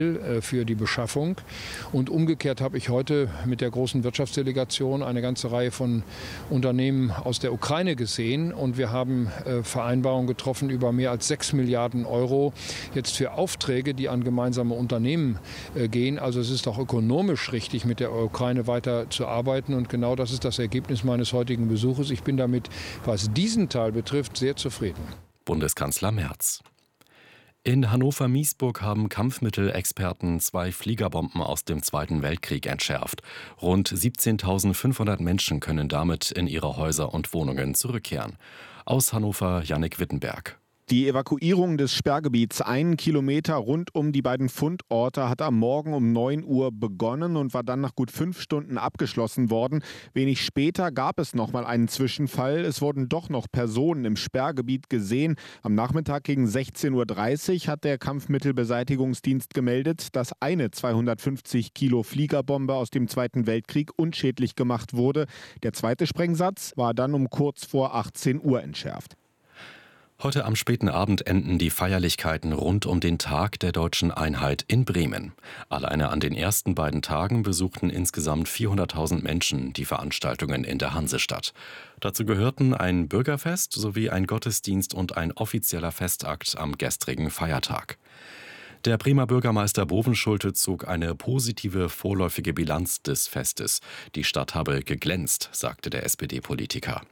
für die Beschaffung. Und umgekehrt habe ich heute mit der großen Wirtschaftsdelegation eine ganze Reihe von Unternehmen aus der Ukraine gesehen. Und wir haben Vereinbarungen getroffen über mehr als 6 Milliarden Euro jetzt für Aufträge, die an gemeinsame Unternehmen gehen. Also es ist auch ökonomisch richtig, mit der Ukraine weiter zu arbeiten. Und genau das ist das Ergebnis meines heutigen Besuches. Ich bin damit, was diesen Teil betrifft, sehr zufrieden. Bundeskanzler Merz. In Hannover-Miesburg haben Kampfmittelexperten 2 Fliegerbomben aus dem Zweiten Weltkrieg entschärft. Rund 17.500 Menschen können damit in ihre Häuser und Wohnungen zurückkehren. Aus Hannover Jannik Wittenberg. Die Evakuierung des Sperrgebiets 1 Kilometer rund um die beiden Fundorte hat am Morgen um 9 Uhr begonnen und war dann nach gut 5 Stunden abgeschlossen worden. Wenig später gab es noch mal einen Zwischenfall. Es wurden doch noch Personen im Sperrgebiet gesehen. Am Nachmittag gegen 16.30 Uhr hat der Kampfmittelbeseitigungsdienst gemeldet, dass eine 250 Kilo Fliegerbombe aus dem Zweiten Weltkrieg unschädlich gemacht wurde. Der zweite Sprengsatz war dann um kurz vor 18 Uhr entschärft. Heute am späten Abend enden die Feierlichkeiten rund um den Tag der Deutschen Einheit in Bremen. Alleine an den ersten beiden Tagen besuchten insgesamt 400.000 Menschen die Veranstaltungen in der Hansestadt. Dazu gehörten ein Bürgerfest sowie ein Gottesdienst und ein offizieller Festakt am gestrigen Feiertag. Der Bremer Bürgermeister Bovenschulte zog eine positive vorläufige Bilanz des Festes. Die Stadt habe geglänzt, sagte der SPD-Politiker.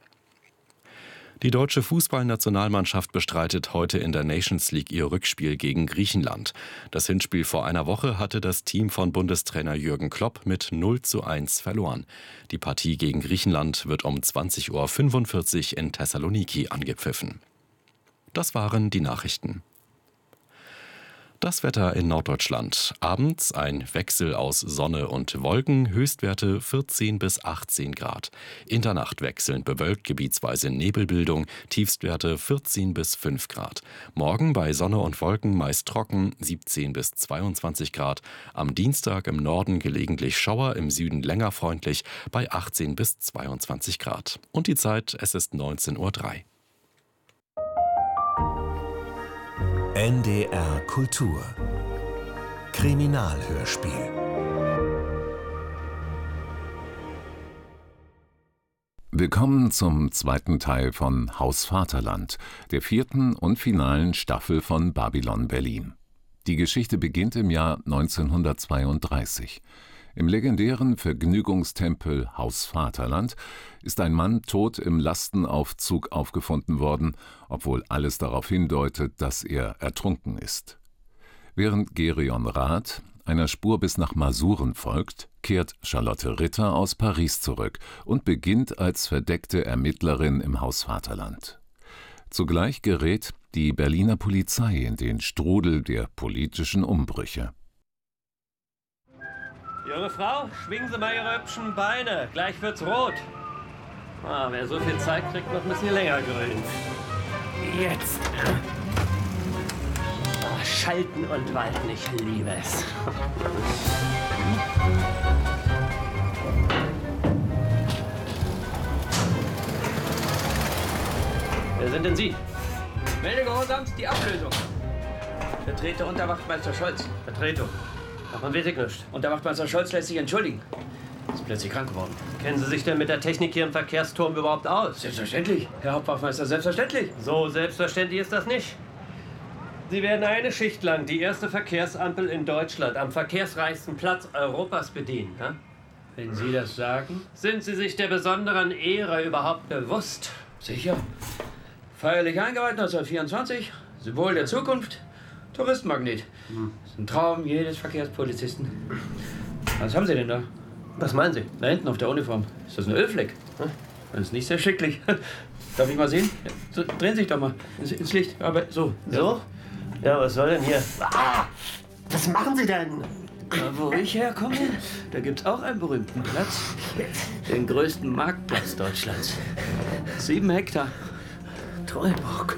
Die deutsche Fußballnationalmannschaft bestreitet heute in der Nations League ihr Rückspiel gegen Griechenland. Das Hinspiel vor einer Woche hatte das Team von Bundestrainer Jürgen Klopp mit 0:1 verloren. Die Partie gegen Griechenland wird um 20:45 Uhr in Thessaloniki angepfiffen. Das waren die Nachrichten. Das Wetter in Norddeutschland. Abends ein Wechsel aus Sonne und Wolken, Höchstwerte 14 bis 18 Grad. In der Nacht wechselnd bewölkt, gebietsweise Nebelbildung, Tiefstwerte 14 bis 5 Grad. Morgen bei Sonne und Wolken meist trocken, 17 bis 22 Grad. Am Dienstag im Norden gelegentlich Schauer, im Süden länger freundlich bei 18 bis 22 Grad. Und die Zeit, es ist 19:03 Uhr. NDR Kultur Kriminalhörspiel. Willkommen zum zweiten Teil von Haus Vaterland, der 4. und finalen Staffel von Babylon Berlin. Die Geschichte beginnt im Jahr 1932. Im legendären Vergnügungstempel Haus Vaterland ist ein Mann tot im Lastenaufzug aufgefunden worden, obwohl alles darauf hindeutet, dass er ertrunken ist. Während Gerion Rath einer Spur bis nach Masuren folgt, kehrt Charlotte Ritter aus Paris zurück und beginnt als verdeckte Ermittlerin im Haus Vaterland. Zugleich gerät die Berliner Polizei in den Strudel der politischen Umbrüche. Junge Frau, schwingen Sie mal Ihre hübschen Beine. Gleich wird's rot. Wer so viel Zeit kriegt, noch ein bisschen länger grün. Jetzt. Schalten und walten, ich liebe es. Wer sind denn Sie? Melde gehorsamst die Ablösung. Vertreter Unterwachtmeister Scholz. Vertretung. Ach, man weiß ich nicht. Unterwachtmeister Scholz lässt sich entschuldigen. Ist plötzlich krank geworden. Kennen Sie sich denn mit der Technik hier im Verkehrsturm überhaupt aus? Selbstverständlich, Herr Hauptwachtmeister, selbstverständlich. So selbstverständlich ist das nicht. Sie werden eine Schicht lang die erste Verkehrsampel in Deutschland am verkehrsreichsten Platz Europas bedienen. Ja? Wenn Sie das sagen. Sind Sie sich der besonderen Ehre überhaupt bewusst? Sicher. Feierlich eingeweiht 1924. Symbol der Zukunft. Touristenmagnet. Das ist ein Traum jedes Verkehrspolizisten. Was haben Sie denn da? Was meinen Sie? Da hinten auf der Uniform. Ist das ein Ölfleck? Das ist nicht sehr schicklich. Darf ich mal sehen? So, drehen Sie sich doch mal ins Licht. Aber so. So? Ja, was soll denn hier? Was machen Sie denn? Da, wo ich herkomme, da gibt's auch einen berühmten Platz. Den größten Marktplatz Deutschlands. 7 Hektar. Treuburg.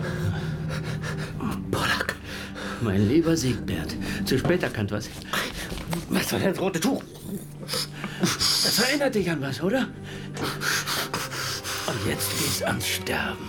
Pollack. Mein lieber Siegbert. Zu spät erkannt, was? Was soll denn das rote Tuch? Das erinnert dich an was, oder? Und jetzt geht's ans Sterben.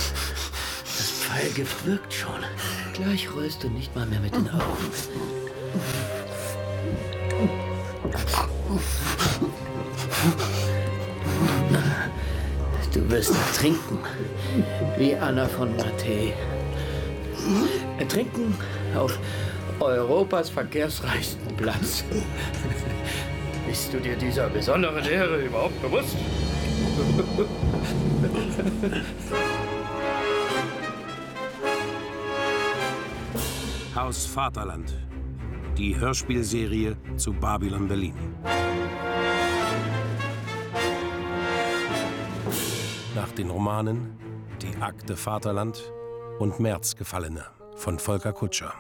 Das Pfeilgift wirkt schon. Gleich rollst du nicht mal mehr mit den Augen. Du wirst ertrinken, wie Anna von Matthä. Ertrinken auf Europas verkehrsreichsten Platz. Bist du dir dieser besonderen Ehre überhaupt bewusst? Haus Vaterland. Die Hörspielserie zu Babylon Berlin. Nach den Romanen Die Akte Vaterland und Märzgefallene von Volker Kutscher.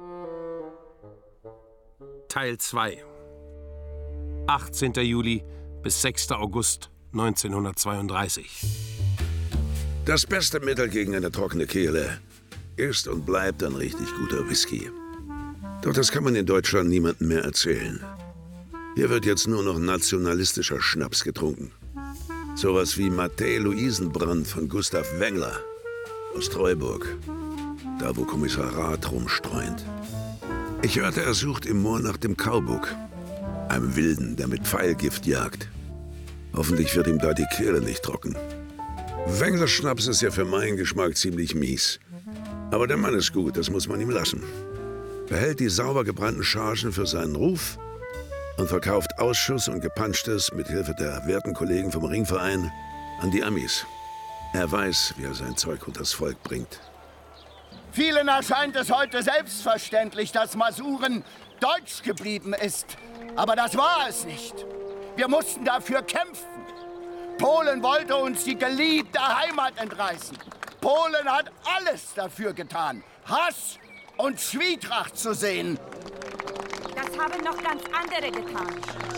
Teil 2. 18. Juli bis 6. August 1932. Das beste Mittel gegen eine trockene Kehle ist und bleibt ein richtig guter Whisky. Doch das kann man in Deutschland niemandem mehr erzählen. Hier wird jetzt nur noch nationalistischer Schnaps getrunken. Sowas wie Matthä Luisenbrand von Gustav Wengler aus Treuburg. Da, wo Kommissar Rath rumstreunt. Ich hörte, er sucht im Moor nach dem Kaubuck. Einem Wilden, der mit Pfeilgift jagt. Hoffentlich wird ihm da die Kehle nicht trocken. Wenglers Schnaps ist ja für meinen Geschmack ziemlich mies. Aber der Mann ist gut, das muss man ihm lassen. Behält die sauber gebrannten Chargen für seinen Ruf und verkauft Ausschuss und Gepanschtes mit Hilfe der werten Kollegen vom Ringverein an die Amis. Er weiß, wie er sein Zeug unters Volk bringt. Vielen erscheint es heute selbstverständlich, dass Masuren deutsch geblieben ist. Aber das war es nicht. Wir mussten dafür kämpfen. Polen wollte uns die geliebte Heimat entreißen. Polen hat alles dafür getan, Hass und Zwietracht zu sehen. Das haben noch ganz andere getan.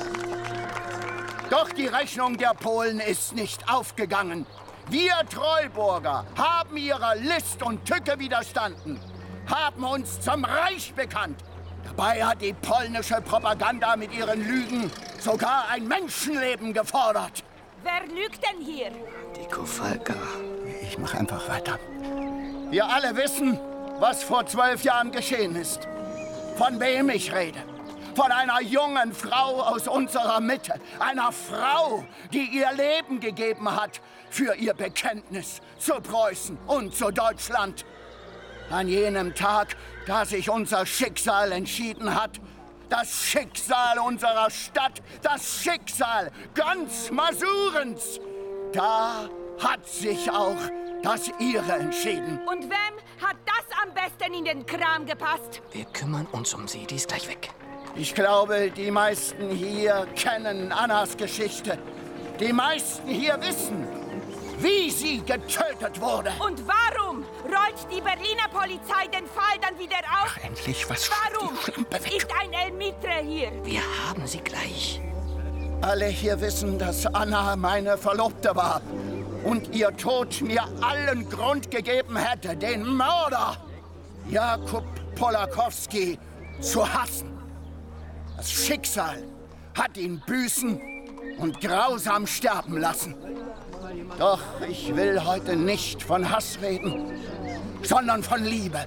Doch die Rechnung der Polen ist nicht aufgegangen. Wir Treuburger haben ihrer List und Tücke widerstanden, haben uns zum Reich bekannt. Dabei hat die polnische Propaganda mit ihren Lügen sogar ein Menschenleben gefordert. Wer lügt denn hier? Die Kowalka. Ich mach einfach weiter. Wir alle wissen, was vor 12 Jahren geschehen ist. Von wem ich rede. Von einer jungen Frau aus unserer Mitte. Einer Frau, die ihr Leben gegeben hat für ihr Bekenntnis zu Preußen und zu Deutschland. An jenem Tag, da sich unser Schicksal entschieden hat, das Schicksal unserer Stadt, das Schicksal ganz Masurens, da hat sich auch das ihre entschieden. Und wem hat das am besten in den Kram gepasst? Wir kümmern uns um sie, die ist gleich weg. Ich glaube, die meisten hier kennen Annas Geschichte. Die meisten hier wissen, wie sie getötet wurde. Und warum rollt die Berliner Polizei den Fall dann wieder auf? Ach, endlich, was warum ist ein Elmitre hier? Wir haben sie gleich. Alle hier wissen, dass Anna meine Verlobte war. Und ihr Tod mir allen Grund gegeben hätte, den Mörder Jakub Polakowski zu hassen. Das Schicksal hat ihn büßen und grausam sterben lassen. Doch ich will heute nicht von Hass reden, sondern von Liebe.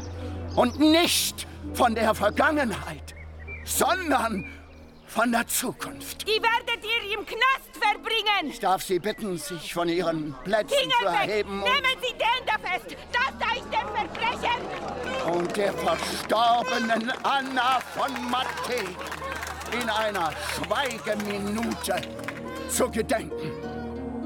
Und nicht von der Vergangenheit, sondern von der Zukunft. Die werdet ihr im Knast verbringen. Ich darf Sie bitten, sich von Ihren Plätzen zu erheben. Nehmen Sie den da fest. Das da ist der Verbrecher. Und der verstorbenen Anna von Matthä in einer Schweigeminute zu gedenken.